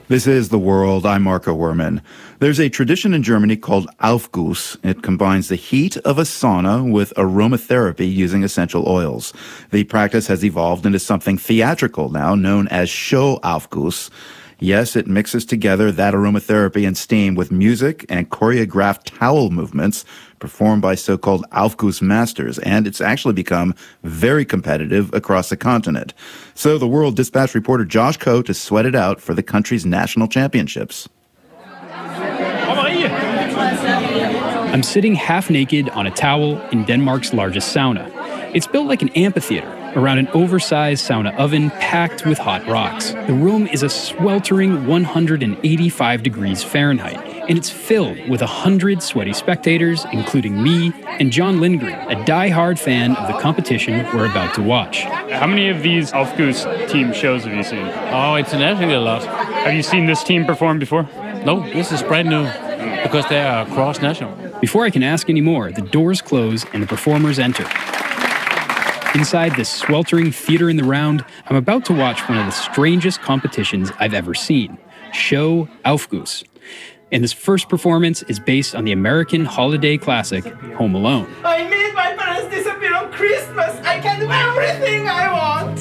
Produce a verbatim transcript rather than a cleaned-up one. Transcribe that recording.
This is The World. I'm Marco Werman. There's a tradition in Germany called Aufguss. It combines the heat of a sauna with aromatherapy using essential oils. The practice has evolved into something theatrical now, known as Showaufguss. Yes, it mixes together that aromatherapy and steam with music and choreographed towel movements performed by so-called Aufguss masters, and it's actually become very competitive across the continent. So the World Dispatch reporter Josh Coate has sweated out for the country's national championships. I'm sitting half naked on a towel in Denmark's largest sauna. It's built like an amphitheater around an oversized sauna oven packed with hot rocks. The room is a sweltering one hundred eighty-five degrees Fahrenheit, and it's filled with one hundred sweaty spectators, including me and John Lindgren, a die-hard fan of the competition we're about to watch. How many of these Aufguss team shows have you seen? Oh, internationally a lot. Have you seen this team perform before? No, this is brand new because they are cross-national. Before I can ask any more, the doors close and the performers enter. Inside this sweltering theater in the round, I'm about to watch one of the strangest competitions I've ever seen, Showaufguss. And this first performance is based on the American holiday classic, Home Alone. I made my parents disappear on Christmas. I can do everything I want.